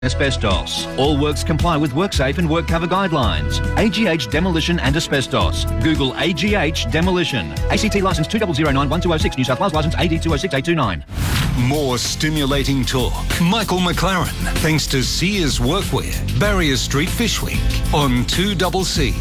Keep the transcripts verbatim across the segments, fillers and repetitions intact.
Asbestos. All works comply with WorkSafe and WorkCover guidelines. A G H Demolition and Asbestos. Google A G H Demolition. A C T licence two zero zero nine one two zero six. New South Wales licence A D two zero six eight two nine. More stimulating talk. Michael McLaren, thanks to Sears Workwear, Barrier Street, Fishwick, on two C C.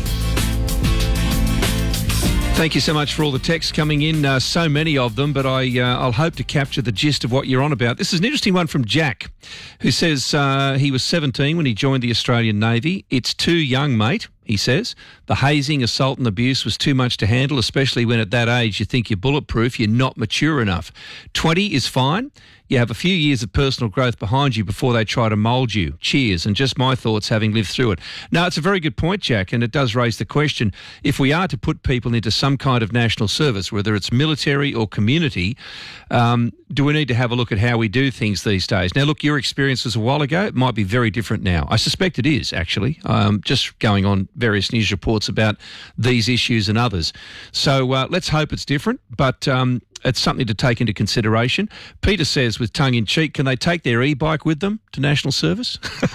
Thank you so much for all the texts coming in, uh, so many of them, but I, uh, I'll hope to capture the gist of what you're on about. This is an interesting one from Jack, who says uh, he was seventeen when he joined the Australian Navy. It's too young, mate, he says. The hazing, assault and abuse was too much to handle, especially when at that age you think you're bulletproof, you're not mature enough. twenty is fine. You have a few years of personal growth behind you before they try to mould you. Cheers. And just my thoughts having lived through it. Now, it's a very good point, Jack, and it does raise the question, if we are to put people into some kind of national service, whether it's military or community, um, do we need to have a look at how we do things these days? Now, look, your experience was a while ago. It might be very different now. I suspect it is, actually, um, just going on various news reports about these issues and others. So uh, let's hope it's different, but um, it's something to take into consideration. Peter says, with tongue-in-cheek, can they take their e-bike with them to national service?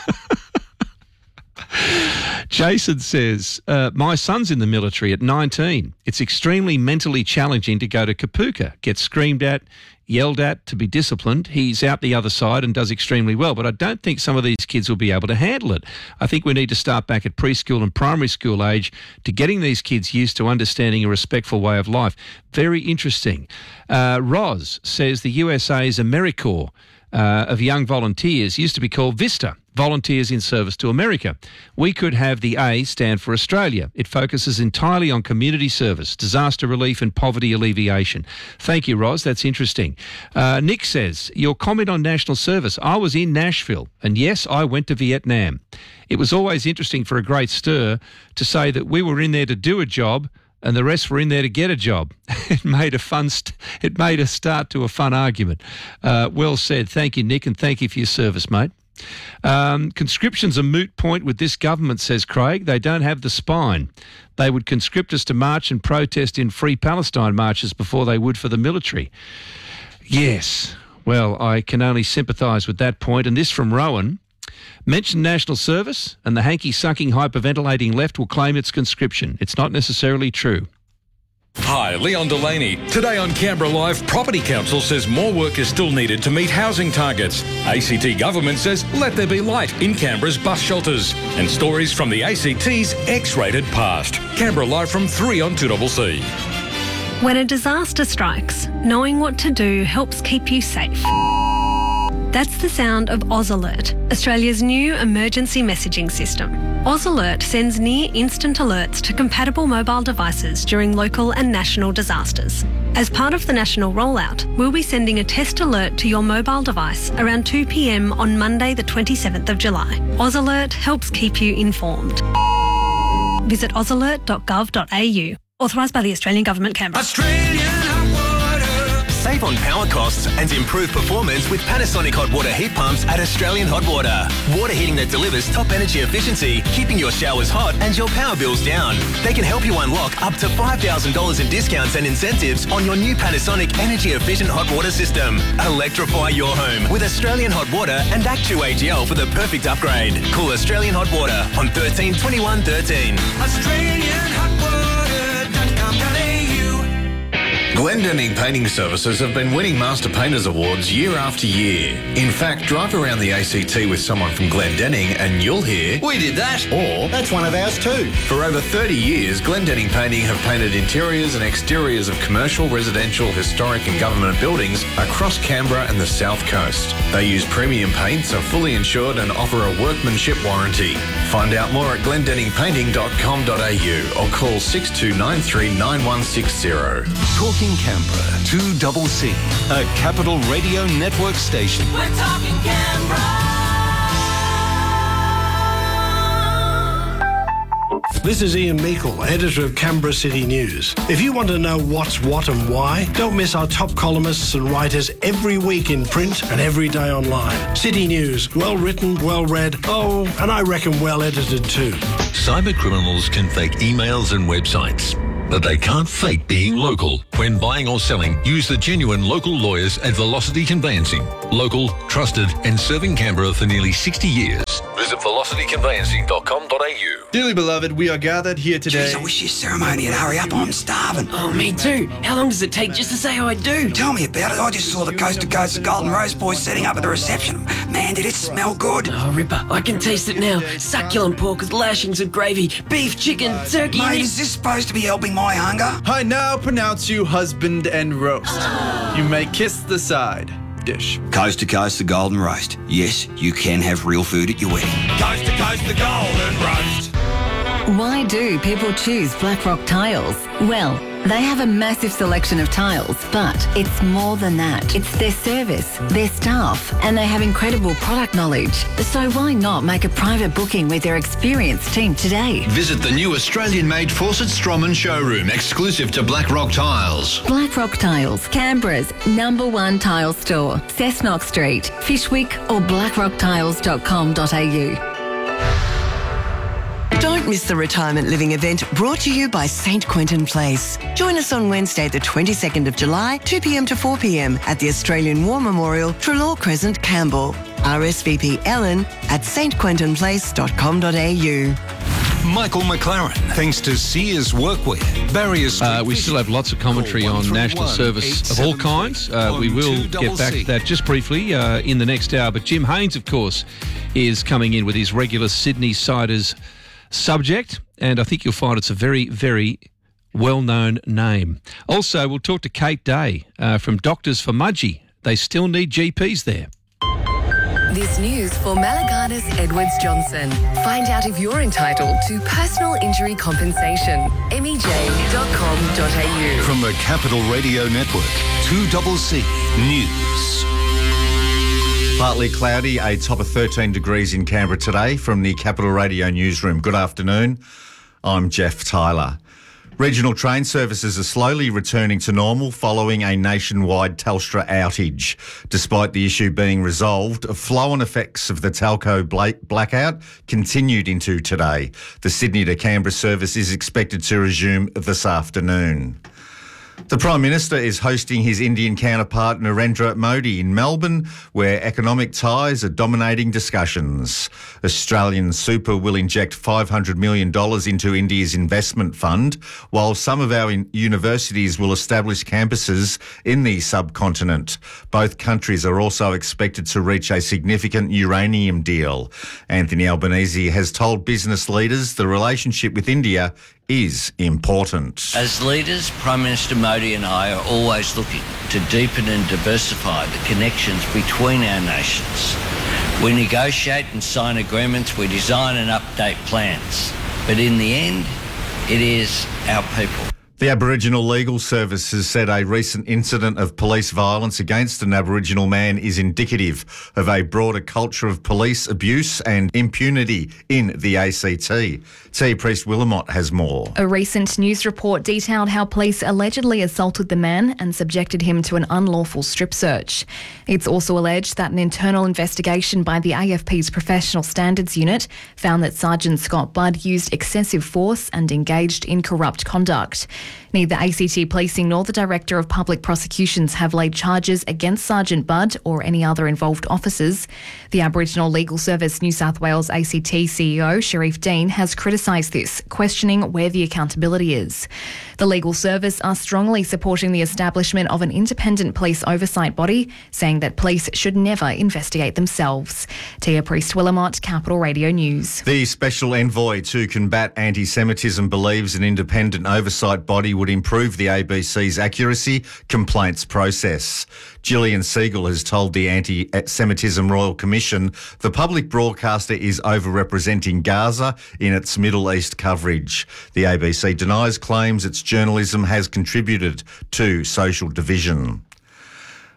Jason says, uh, my son's in the military at nineteen. It's extremely mentally challenging to go to Kapooka, get screamed at, yelled at, to be disciplined. He's out the other side and does extremely well, but I don't think some of these kids will be able to handle it. I think we need to start back at preschool and primary school age to getting these kids used to understanding a respectful way of life. Very interesting. Uh, Roz says the U S A's AmeriCorps uh, of young volunteers used to be called VISTA, Volunteers in Service to America. We could have the A stand for Australia. It focuses entirely on community service, disaster relief and poverty alleviation. Thank you, Roz. That's interesting. Uh, Nick says, your comment on national service. I was in Nashville, and yes, I went to Vietnam. It was always interesting for a great stir to say that we were in there to do a job and the rest were in there to get a job. It made a fun. St- it made a start to a fun argument. Uh, well said. Thank you, Nick, and thank you for your service, mate. Um, conscription's a moot point with this government, says Craig. They don't have the spine. They would conscript us to march and protest in Free Palestine marches before they would for the military. Yes. Well, I can only sympathise with that point. And this from Rowan. Mention national service and the hanky-sucking, hyperventilating left will claim it's conscription. It's not necessarily true. Hi, Leon Delaney. Today on Canberra Live, Property Council says more work is still needed to meet housing targets. A C T government says let there be light in Canberra's bus shelters. And stories from the A C T's X-rated past. Canberra Live from three on two C C. When a disaster strikes, knowing what to do helps keep you safe. That's the sound of AusAlert, Australia's new emergency messaging system. AusAlert sends near-instant alerts to compatible mobile devices during local and national disasters. As part of the national rollout, we'll be sending a test alert to your mobile device around two p m on Monday the twenty-seventh of July. AusAlert helps keep you informed. Visit ausalert dot gov dot a u. Authorised by the Australian Government, Canberra. Australian hot water. Save on power costs and improve performance with Panasonic hot water heat pumps at Australian Hot Water. Water heating that delivers top energy efficiency, keeping your showers hot and your power bills down. They can help you unlock up to five thousand dollars in discounts and incentives on your new Panasonic energy efficient hot water system. Electrify your home with Australian Hot Water and Act two A G L for the perfect upgrade. Call Australian Hot Water on thirteen twenty-one thirteen. Australian Hot Water dot com dot a u. Glendenning Painting Services have been winning Master Painters Awards year after year. In fact, drive around the A C T with someone from Glendenning and you'll hear, "We did that," or "That's one of ours too." For over thirty years, Glendenning Painting have painted interiors and exteriors of commercial, residential, historic and government buildings across Canberra and the South Coast. They use premium paints, are fully insured and offer a workmanship warranty. Find out more at glendenning painting dot com dot a u or call six two nine three nine one six zero. Talking Canberra, two C C, a Capital Radio Network station. We're talking Canberra. This is Ian Meikle, editor of Canberra City News. If you want to know what's what and why, don't miss our top columnists and writers every week in print and every day online. City News, well written, well read, oh, and I reckon well edited too. Cyber criminals can fake emails and websites. but they can't fake being local. When buying or selling, use the genuine local lawyers at Velocity Conveyancing. Local, trusted, and serving Canberra for nearly sixty years. Visit velocity conveyancing dot com dot a u. Dearly beloved, we are gathered here today. Jeez, I wish this ceremony would hurry up. I'm starving. Oh, me too. How long does it take just to say I do? Tell me about it. I just saw the Coast to Coast Golden Rose boys setting up at the reception. Man, did it smell good. Oh, Ripper, I can taste it now. Succulent pork with lashings of gravy, beef, chicken, turkey... Mate, is this supposed to be helping my hunger? I now pronounce you husband and roast. You may kiss the side dish. Coast to Coast the Golden Roast. Yes, you can have real food at your wedding. Coast to Coast the Golden Roast. Why do people choose Blackrock Tiles? Well, they have a massive selection of tiles, but it's more than that. It's their service, their staff, and they have incredible product knowledge. So why not make a private booking with their experienced team today? Visit the new Australian-made Fawcett Stroman showroom, exclusive to Blackrock Tiles. Blackrock Tiles, Canberra's number one tile store. Cessnock Street, Fishwick or blackrock tiles dot com dot a u. Don't miss the retirement living event brought to you by Saint Quentin Place. Join us on Wednesday, the twenty-second of July, two p m to four p m at the Australian War Memorial, Trelaw Crescent, Campbell. R S V P Ellen at s t quentin place dot com dot a u. Michael McLaren, thanks to Sears Workwear, Barrier Street. Uh, we still have lots of commentary on national service of all kinds. Uh, we will get back to that just briefly uh, in the next hour. But Jim Haynes, of course, is coming in with his regular Sydney Siders subject, and I think you'll find it's a very, very well-known name. Also, we'll talk to Kate Day uh, from Doctors for Mudgee. They still need G Ps there. This news for Malagardas Edwards Johnson. Find out if you're entitled to personal injury compensation. m e j dot com dot a u. From the Capital Radio Network, two C C News. Partly cloudy, a top of thirteen degrees in Canberra today from the Capital Radio newsroom. Good afternoon. I'm Jeff Tyler. Regional train services are slowly returning to normal following a nationwide Telstra outage. Despite the issue being resolved, flow-on effects of the Telco blackout continued into today. The Sydney to Canberra service is expected to resume this afternoon. The Prime Minister is hosting his Indian counterpart Narendra Modi in Melbourne, where economic ties are dominating discussions. Australian Super will inject five hundred million dollars into India's investment fund, while some of our universities will establish campuses in the subcontinent. Both countries are also expected to reach a significant uranium deal. Anthony Albanese has told business leaders the relationship with India is important. As leaders, Prime Minister Modi and I are always looking to deepen and diversify the connections between our nations. We negotiate and sign agreements, we design and update plans. But in the end, it is our people. The Aboriginal Legal Service has said a recent incident of police violence against an Aboriginal man is indicative of a broader culture of police abuse and impunity in the A C T. T. Priest Willamot has more. A recent news report detailed how police allegedly assaulted the man and subjected him to an unlawful strip search. It's also alleged that an internal investigation by the A F P's Professional Standards Unit found that Sergeant Scott Budd used excessive force and engaged in corrupt conduct. Neither A C T Policing nor the Director of Public Prosecutions have laid charges against Sergeant Budd or any other involved officers. The Aboriginal Legal Service New South Wales A C T C E O, Sharif Dean, has criticised this, questioning where the accountability is. The Legal Service are strongly supporting the establishment of an independent police oversight body, saying that police should never investigate themselves. Tia Priest-Willamot, Capital Radio News. The Special Envoy to combat anti-Semitism believes an independent oversight body would improve the A B C's accuracy complaints process. Gillian Siegel has told the Anti-Semitism Royal Commission the public broadcaster is overrepresenting Gaza in its Middle East coverage. The A B C denies claims its journalism has contributed to social division.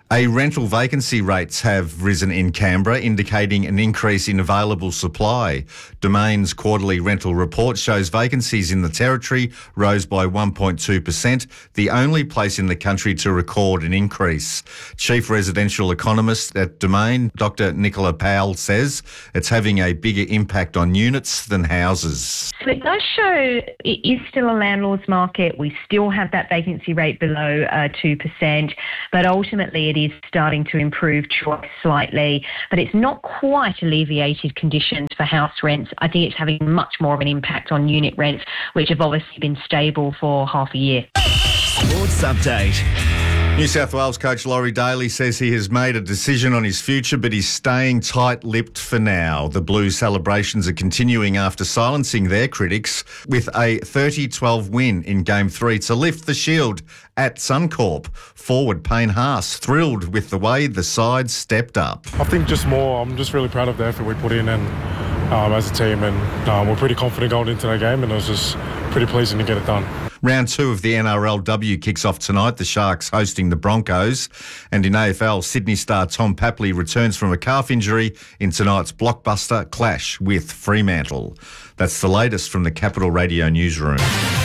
A rental vacancy rates have risen in Canberra, indicating an increase in available supply. Domain's quarterly rental report shows vacancies in the Territory rose by one point two percent, the only place in the country to record an increase. Chief residential economist at Domain, Doctor Nicola Powell, says it's having a bigger impact on units than houses. So it does show it is still a landlord's market. We still have that vacancy rate below uh, two percent, but ultimately it is starting to improve choice slightly, but it's not quite alleviated conditions for house rents. I think it's having much more of an impact on unit rents, which have obviously been stable for half a year. Sports update. New South Wales coach Laurie Daly says he has made a decision on his future, but he's staying tight-lipped for now. The Blues celebrations are continuing after silencing their critics with a thirty twelve win in Game three to lift the shield at Suncorp. Forward Payne Haas thrilled with the way the side stepped up. I think just more, I'm just really proud of the effort we put in and um, as a team, and um, we're pretty confident going into that game, and it was just pretty pleasing to get it done. Round two of the N R L W kicks off tonight, the Sharks hosting the Broncos. And in A F L, Sydney star Tom Papley returns from a calf injury in tonight's blockbuster clash with Fremantle. That's the latest from the Capital Radio newsroom.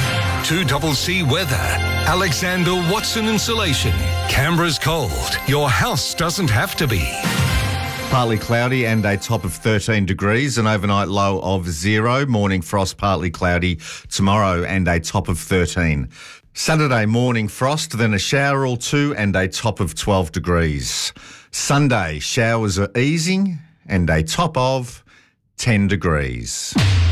two C C weather. Alexander Watson Insulation. Canberra's cold. Your house doesn't have to be. Partly cloudy and a top of thirteen degrees, an overnight low of zero. Morning frost, partly cloudy tomorrow and a top of thirteen. Saturday morning frost, then a shower or two and a top of twelve degrees. Sunday, showers are easing and a top of ten degrees.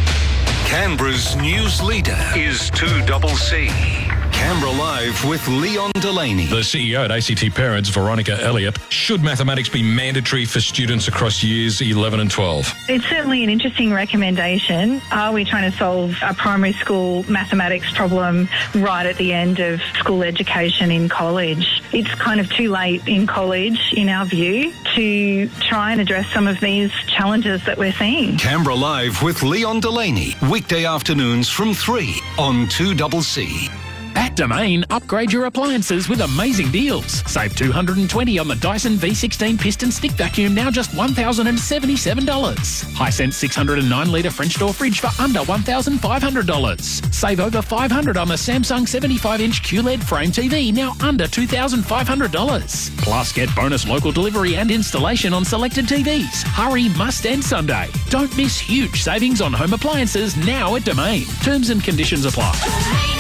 Canberra's news leader is two C C. Canberra Live with Leon Delaney. The C E O at A C T Parents, Veronica Elliott. Should mathematics be mandatory for students across years eleven and twelve? It's certainly an interesting recommendation. Are we trying to solve a primary school mathematics problem right at the end of school education in college? It's kind of too late in college, in our view, to try and address some of these challenges that we're seeing. Canberra Live with Leon Delaney. Weekday afternoons from three on two C C. At Domain, upgrade your appliances with amazing deals. Save two hundred twenty dollars on the Dyson V sixteen piston stick vacuum, now just one thousand seventy-seven dollars. Hisense six hundred nine litre French door fridge for under one thousand five hundred dollars. Save over five hundred dollars on the Samsung seventy-five inch Q L E D frame T V, now under two thousand five hundred dollars. Plus, get bonus local delivery and installation on selected T Vs. Hurry, must end Sunday. Don't miss huge savings on home appliances now at Domain. Terms and conditions apply.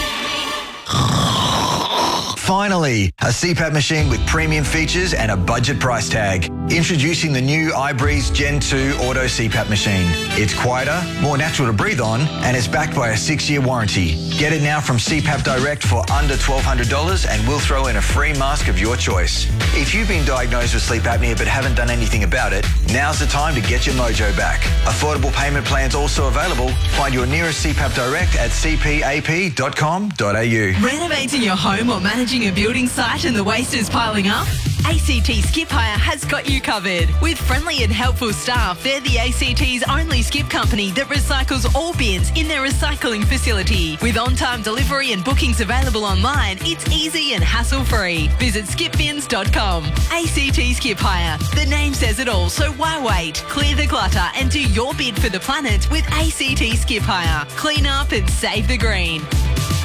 Finally, a C PAP machine with premium features and a budget price tag. Introducing the new iBreeze Gen two Auto C PAP machine. It's quieter, more natural to breathe on, and it's backed by a six-year warranty. Get it now from C PAP Direct for under twelve hundred dollars, and we'll throw in a free mask of your choice. If you've been diagnosed with sleep apnea but haven't done anything about it, now's the time to get your mojo back. Affordable payment plans also available. Find your nearest C PAP Direct at c p a p dot com dot a u. Renovating your home or managing a building site and the waste is piling up? A C T Skip Hire has got you covered. With friendly and helpful staff, they're the A C T's only skip company that recycles all bins in their recycling facility. With on-time delivery and bookings available online, it's easy and hassle-free. Visit skip bins dot com. A C T Skip Hire. The name says it all, so why wait? Clear the clutter and do your bid for the planet with A C T Skip Hire. Clean up and save the green.